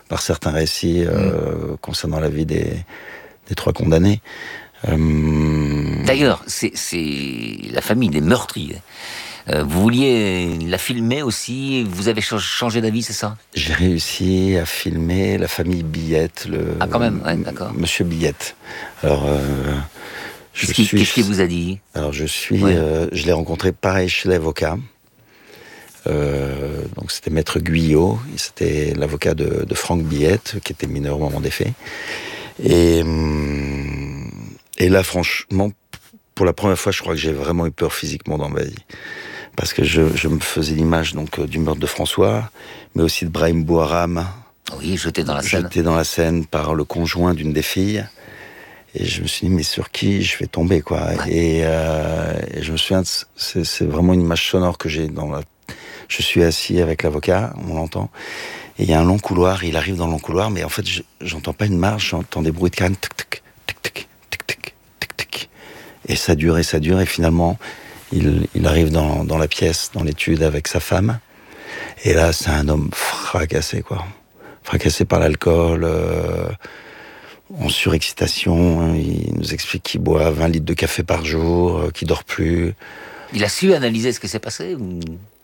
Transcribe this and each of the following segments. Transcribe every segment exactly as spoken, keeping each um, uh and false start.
par certains récits euh, mmh. concernant la vie des, des trois condamnés. Euh... D'ailleurs, c'est, c'est la famille des meurtriers. Euh, vous vouliez la filmer aussi, vous avez changé d'avis, c'est ça ? J'ai réussi à filmer la famille Billette, le ah, quand même, ouais, d'accord. Monsieur Billette. Alors, euh, je qu'est-ce, qui, suis... qu'est-ce qu'il vous a dit ? Alors, je suis, ouais. euh, je l'ai rencontré pareil chez l'avocat. Euh, donc, c'était Maître Guyot, c'était l'avocat de, de Franck Billette, qui était mineur au moment des faits. Et, et là, franchement, pour la première fois, je crois que j'ai vraiment eu peur physiquement dans ma vie. Parce que je, je me faisais l'image donc, du meurtre de François, mais aussi de Brahim Bouharam. Oui, jeté dans la Seine. Jeté dans la Seine par le conjoint d'une des filles. Et je me suis dit, mais sur qui je vais tomber, quoi. Ouais. Et, euh, et je me souviens, c'est, c'est vraiment une image sonore que j'ai dans la... Je suis assis avec l'avocat, on l'entend. Et il y a un long couloir, il arrive dans le long couloir, mais en fait, je, j'entends pas une marche, j'entends des bruits de canne. Tic, tic, tic, tic, tic, tic, tic, tic. Et ça dure, et ça dure, et finalement... Il, il arrive dans, dans la pièce, dans l'étude avec sa femme. Et là, c'est un homme fracassé, quoi. Fracassé par l'alcool, euh, en surexcitation. Il nous explique qu'il boit vingt litres de café par jour, euh, qu'il dort plus. Il a su analyser ce qui s'est passé ou...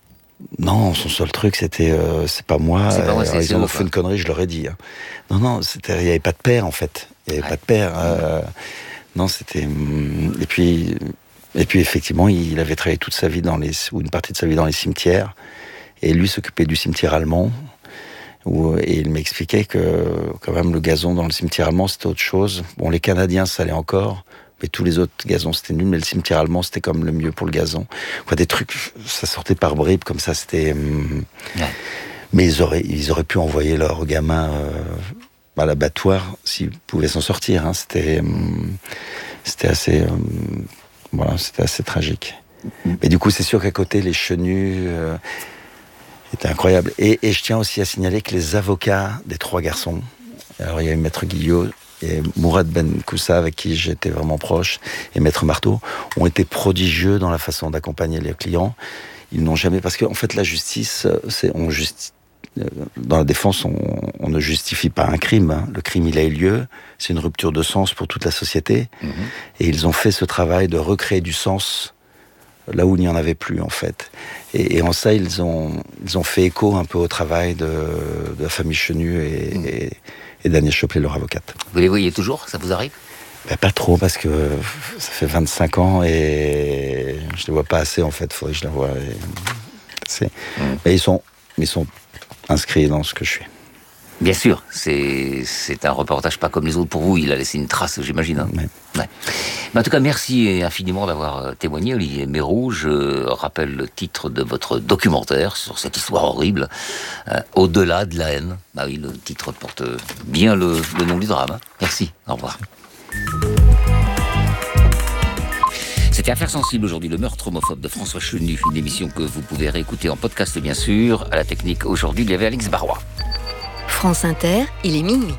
Non, son seul truc, c'était euh, c'est pas moi. C'est pas moi, c'est, c'est ils ont fait une connerie, je leur ai dit. Hein. Non, non, c'était, il n'y avait pas de père, en fait. Il n'y avait ouais. pas de père. Euh, non, c'était... Et puis... Et puis effectivement, il avait travaillé toute sa vie dans les, ou une partie de sa vie dans les cimetières, et lui s'occupait du cimetière allemand. Où, et il m'expliquait que quand même le gazon dans le cimetière allemand c'était autre chose. Bon, les Canadiens ça allait encore, mais tous les autres gazons c'était nul. Mais le cimetière allemand c'était comme le mieux pour le gazon. Quoi, des trucs, ça sortait par bribes comme ça. C'était. Hum... Ouais. Mais ils auraient, ils auraient pu envoyer leurs gamins euh, à l'abattoir s'ils pouvaient s'en sortir. Hein. C'était, hum... c'était assez. Hum... Voilà, c'était assez tragique. Mais du coup, c'est sûr qu'à côté, les chenus euh, étaient incroyables. Et, et je tiens aussi à signaler que les avocats des trois garçons, alors il y a eu Maître Guillot et Mourad Ben Koussa, avec qui j'étais vraiment proche, et Maître Marteau, ont été prodigieux dans la façon d'accompagner les clients. Ils n'ont jamais... Parce qu'en fait, la justice, c'est... On justi... Dans la défense, on, on ne justifie pas un crime. Hein. Le crime, il a eu lieu. C'est une rupture de sens pour toute la société. Mmh. Et ils ont fait ce travail de recréer du sens là où il n'y en avait plus, en fait. Et, et en ça, ils ont, ils ont fait écho un peu au travail de, de la famille Chenu et, mmh. et, et d'Agnès Choplet, leur avocate. Vous les voyez toujours ? Ça vous arrive ? Ben, pas trop, parce que ça fait vingt-cinq ans et je les vois pas assez, en fait. Il faudrait que je les voie. Et... Mmh. Mais ils sont... Ils sont inscrit dans ce que je suis. Bien sûr, c'est, c'est un reportage pas comme les autres pour vous, il a laissé une trace, j'imagine. Hein. Ouais. Ouais. Mais en tout cas, merci infiniment d'avoir témoigné, Olivier Meyroux. Je rappelle le titre de votre documentaire sur cette histoire horrible, euh, Au-delà de la haine. Bah oui, le titre porte bien le, le nom du drame. Hein. Merci, au revoir. C'était Affaires sensibles aujourd'hui, le meurtre homophobe de François Chenu, une émission que vous pouvez réécouter en podcast bien sûr. À la technique aujourd'hui, il y avait Alix Barrois. France Inter, il est minuit.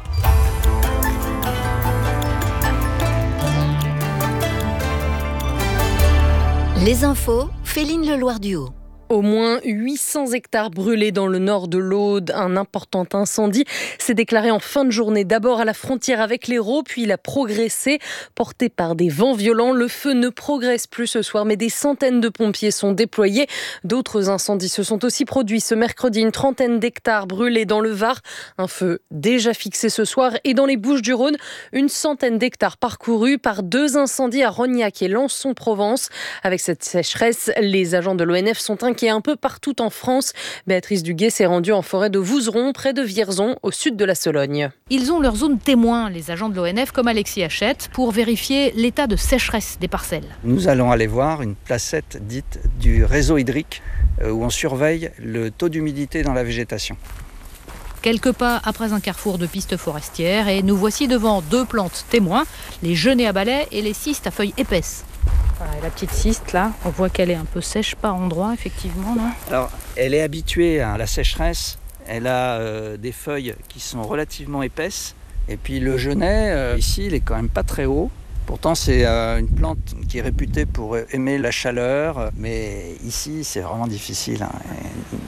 Les infos, Féline Leloir-Duhaut. Au moins huit cents hectares brûlés dans le nord de l'Aude. Un important incendie s'est déclaré en fin de journée. D'abord à la frontière avec l'Hérault, puis il a progressé. Porté par des vents violents, le feu ne progresse plus ce soir, mais des centaines de pompiers sont déployés. D'autres incendies se sont aussi produits ce mercredi. Une trentaine d'hectares brûlés dans le Var. Un feu déjà fixé ce soir. Et dans les Bouches-du-Rhône, une centaine d'hectares parcourus par deux incendies à Rognac et Lançon-Provence. Avec cette sécheresse, les agents de l'O N F sont inquiets un peu partout en France. Béatrice Duguet s'est rendue en forêt de Vouzeron, près de Vierzon, au sud de la Sologne. Ils ont leur zone témoin, les agents de l'O N F, comme Alexis Hachette, pour vérifier l'état de sécheresse des parcelles. Nous allons aller voir une placette dite du réseau hydrique, où on surveille le taux d'humidité dans la végétation. Quelques pas après un carrefour de pistes forestières, et nous voici devant deux plantes témoins, les genêts à balai et les cystes à feuilles épaisses. Voilà, la petite cyste là, on voit qu'elle est un peu sèche par endroits effectivement là. Alors, elle est habituée à la sécheresse, elle a euh, des feuilles qui sont relativement épaisses, et puis le genêt, euh, ici, il est quand même pas très haut. Pourtant, c'est euh, une plante qui est réputée pour aimer la chaleur, mais ici, c'est vraiment difficile. Hein.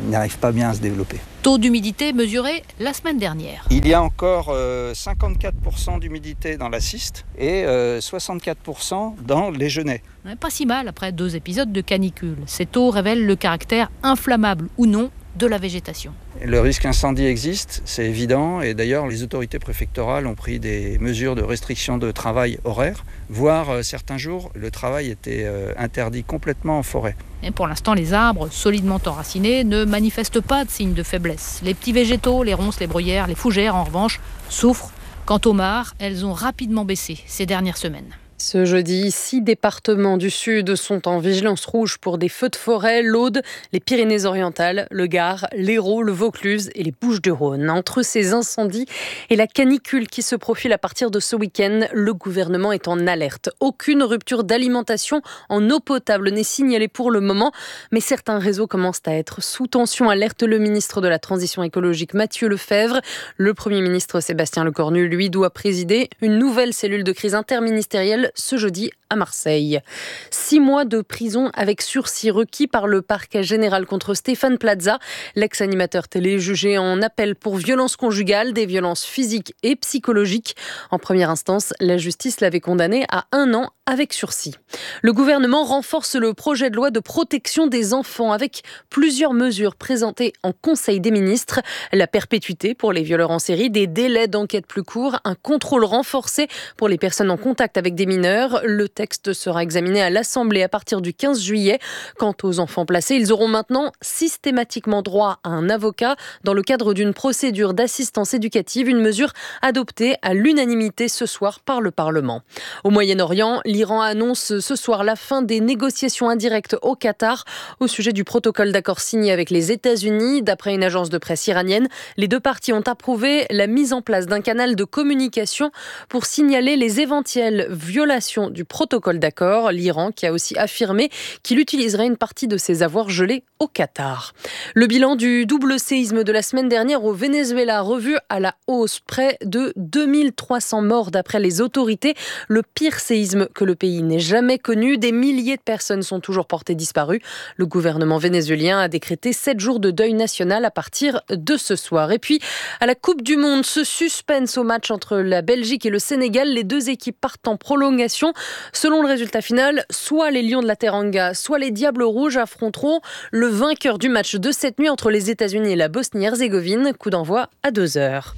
n'arrive pas bien à se développer. Taux d'humidité mesuré la semaine dernière. Il y a encore euh, cinquante-quatre pour cent d'humidité dans la Ciste et euh, soixante-quatre pour cent dans les genêts. Pas si mal après deux épisodes de canicule. Ces taux révèlent le caractère inflammable ou non de la végétation. Le risque incendie existe, c'est évident, et d'ailleurs les autorités préfectorales ont pris des mesures de restriction de travail horaire, voire euh, certains jours le travail était euh, interdit complètement en forêt. Et pour l'instant, les arbres, solidement enracinés, ne manifestent pas de signes de faiblesse. Les petits végétaux, les ronces, les bruyères, les fougères, en revanche, souffrent. Quant aux mares, elles ont rapidement baissé ces dernières semaines. Ce jeudi, six départements du Sud sont en vigilance rouge pour des feux de forêt, l'Aude, les Pyrénées-Orientales, le Gard, l'Hérault, le Vaucluse et les Bouches-du-Rhône. Entre ces incendies et la canicule qui se profile à partir de ce week-end, le gouvernement est en alerte. Aucune rupture d'alimentation en eau potable n'est signalée pour le moment, mais certains réseaux commencent à être sous tension, alerte le ministre de la Transition écologique Mathieu Lefèvre. Le Premier ministre Sébastien Lecornu, lui, doit présider une nouvelle cellule de crise interministérielle ce jeudi à Marseille. Six mois de prison avec sursis requis par le parquet général contre Stéphane Plaza, l'ex-animateur télé jugé en appel pour violences conjugales, des violences physiques et psychologiques. En première instance, la justice l'avait condamné à un an avec sursis. Le gouvernement renforce le projet de loi de protection des enfants avec plusieurs mesures présentées en Conseil des ministres. La perpétuité pour les violeurs en série, des délais d'enquête plus courts, un contrôle renforcé pour les personnes en contact avec des mineurs. Le texte sera examiné à l'Assemblée à partir du quinze juillet. Quant aux enfants placés, ils auront maintenant systématiquement droit à un avocat dans le cadre d'une procédure d'assistance éducative, une mesure adoptée à l'unanimité ce soir par le Parlement. Au Moyen-Orient, l'Iran annonce ce soir la fin des négociations indirectes au Qatar au sujet du protocole d'accord signé avec les États-Unis. D'après une agence de presse iranienne, les deux parties ont approuvé la mise en place d'un canal de communication pour signaler les éventuelles violations du protocole d'accord. L'Iran qui a aussi affirmé qu'il utiliserait une partie de ses avoirs gelés au Qatar. Le bilan du double séisme de la semaine dernière au Venezuela revu à la hausse, près de deux mille trois cents morts d'après les autorités. Le pire séisme que le pays n'ait jamais connu. Des milliers de personnes sont toujours portées disparues. Le gouvernement vénézuélien a décrété sept jours de deuil national à partir de ce soir. Et puis, à la Coupe du Monde, ce suspense au match entre la Belgique et le Sénégal. Les deux équipes partent en prolongation. Selon le résultat final, soit les Lions de la Teranga, soit les Diables Rouges affronteront le vainqueur du match de cette nuit entre les États-Unis et la Bosnie-Herzégovine. Coup d'envoi à deux heures.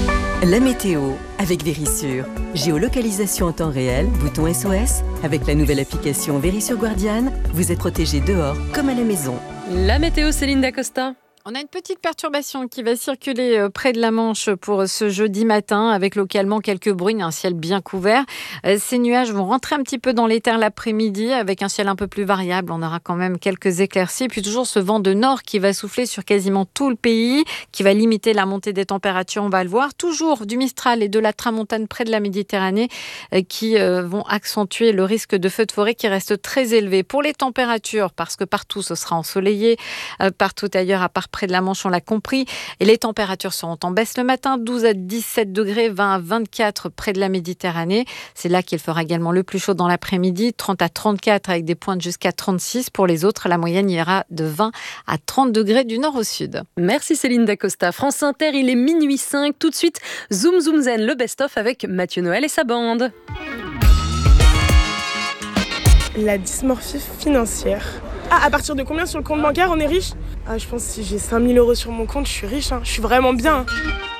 La météo avec Vérissure. Géolocalisation en temps réel, bouton S O S. Avec la nouvelle application Vérissure Guardian, vous êtes protégé dehors comme à la maison. La météo, Céline Dacosta. On a une petite perturbation qui va circuler près de la Manche pour ce jeudi matin, avec localement quelques bruines, un ciel bien couvert. Ces nuages vont rentrer un petit peu dans l'éther l'après-midi, avec un ciel un peu plus variable. On aura quand même quelques éclaircies. Puis toujours ce vent de nord qui va souffler sur quasiment tout le pays, qui va limiter la montée des températures, on va le voir. Toujours du Mistral et de la Tramontane près de la Méditerranée, qui vont accentuer le risque de feux de forêt qui reste très élevé. Pour les températures, parce que partout ce sera ensoleillé, partout ailleurs à part près de la Manche, on l'a compris. Et les températures seront en baisse le matin, douze à dix-sept degrés, vingt à vingt-quatre près de la Méditerranée. C'est là qu'il fera également le plus chaud dans l'après-midi, trente à trente-quatre avec des pointes jusqu'à trente-six. Pour les autres, la moyenne ira de vingt à trente degrés du nord au sud. Merci Céline Dacosta. France Inter, il est minuit cinq. Tout de suite, Zoom Zoom Zen, le best-of avec Mathieu Noël et sa bande. La dysmorphie financière. Ah, à partir de combien sur le compte bancaire on est riche ? Ah, je pense que si j'ai cinq mille euros sur mon compte, je suis riche, hein. Je suis vraiment bien.